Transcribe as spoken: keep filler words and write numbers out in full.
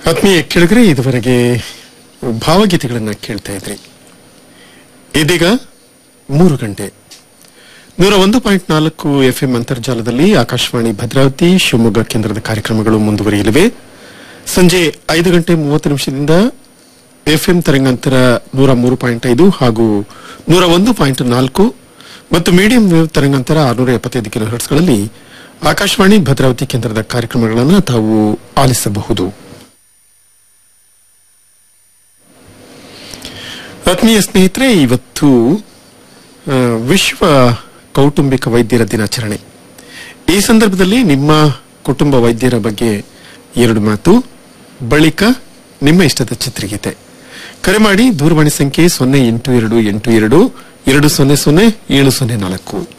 ಆತ್ಮೀಯ ಕೇಳಿದ್ರೆ ಇದುವರೆಗೆ ಭಾವಗೀತೆಗಳನ್ನ ಕೇಳ್ತಾ ಇದ್ರಿ. ಇದೀಗ ಮೂರು ಗಂಟೆ ನೂರ ಒಂದು ಪಾಯಿಂಟ್ ನಾಲ್ಕು ಎಫ್ಎಂ ಅಂತರ್ಜಾಲದಲ್ಲಿ ಆಕಾಶವಾಣಿ ಭದ್ರಾವತಿ ಶಿವಮೊಗ್ಗ ಕೇಂದ್ರದ ಕಾರ್ಯಕ್ರಮಗಳು ಮುಂದುವರಿಯಲಿವೆ. ಸಂಜೆ ಐದು ಗಂಟೆ ಮೂವತ್ತು ನಿಮಿಷದಿಂದ ಎಫ್ಎಂ ತರಂಗಾಂತರ ನೂರ ಮೂರು ಪಾಯಿಂಟ್ ಐದು ಹಾಗೂ ನೂರ ಒಂದು ಪಾಯಿಂಟ್ ನಾಲ್ಕು ಮತ್ತು ಮೀಡಿಯಂ ವೇವ್ ತರಂಗಾಂತರ ಆರುನೂರ ಎಪ್ಪತ್ತೈದು ಕಿಲೋ ಹರ್ಟ್ಸ್ಗಳಲ್ಲಿ ಆಕಾಶವಾಣಿ ಭದ್ರಾವತಿ ಕೇಂದ್ರದ ಕಾರ್ಯಕ್ರಮಗಳನ್ನು ತಾವು ಆಲಿಸಬಹುದು. ಆತ್ಮೀಯ ಸ್ನೇಹಿತರೆ, ಇವತ್ತು ವಿಶ್ವ ಕೌಟುಂಬಿಕ ವೈದ್ಯರ ದಿನಾಚರಣೆ. ಈ ಸಂದರ್ಭದಲ್ಲಿ ನಿಮ್ಮ ಕುಟುಂಬ ವೈದ್ಯರ ಬಗ್ಗೆ ಎರಡು ಮಾತು, ಬಳಿಕ ನಿಮ್ಮ ಇಷ್ಟದ ಚಿತ್ರಗೀತೆ. ಕರೆ ಮಾಡಿ. ದೂರವಾಣಿ ಸಂಖ್ಯೆ ಸೊನ್ನೆ ಎಂಟು ಎರಡು ಎಂಟು ಎರಡು ಎರಡು ಸೊನ್ನೆ ಸೊನ್ನೆ ಏಳು ಸೊನ್ನೆ ನಾಲ್ಕು.